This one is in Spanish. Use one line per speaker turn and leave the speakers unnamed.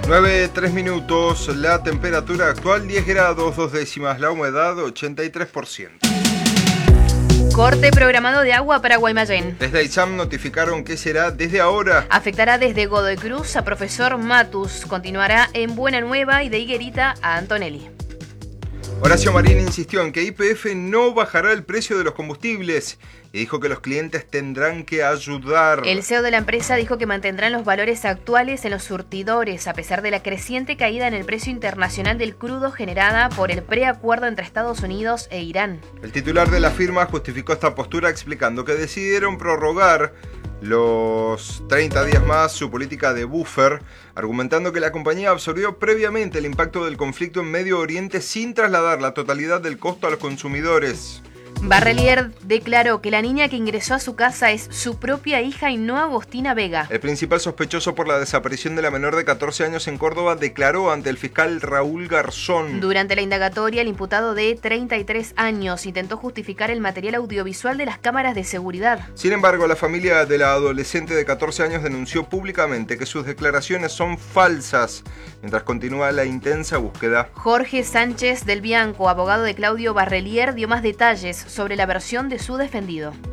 9:03, la temperatura actual 10 grados 2 décimas, la humedad 83%.
Corte programado de agua para Guaymallén.
Desde AISAM notificaron que será desde ahora.
Afectará desde Godoy Cruz a Profesor Matus. Continuará en Buena Nueva y de Higuerita a Antonelli.
Horacio Marín insistió en que YPF no bajará el precio de los combustibles y dijo que los clientes tendrán que ayudar.
El CEO de la empresa dijo que mantendrán los valores actuales en los surtidores a pesar de la creciente caída en el precio internacional del crudo generada por el preacuerdo entre Estados Unidos e Irán.
El titular de la firma justificó esta postura explicando que decidieron prorrogar los 30 días más su política de buffer, argumentando que la compañía absorbió previamente el impacto del conflicto en Medio Oriente sin trasladar la totalidad del costo a los consumidores.
Barrelier declaró que la niña que ingresó a su casa es su propia hija y no Agostina Vega.
El principal sospechoso por la desaparición de la menor de 14 años en Córdoba declaró ante el fiscal Raúl Garzón.
Durante la indagatoria, el imputado de 33 años intentó justificar el material audiovisual de las cámaras de seguridad.
Sin embargo, la familia de la adolescente de 14 años denunció públicamente que sus declaraciones son falsas, mientras continúa la intensa búsqueda.
Jorge Sánchez del Bianco, abogado de Claudio Barrelier, dio más detalles sobre la versión de su defendido.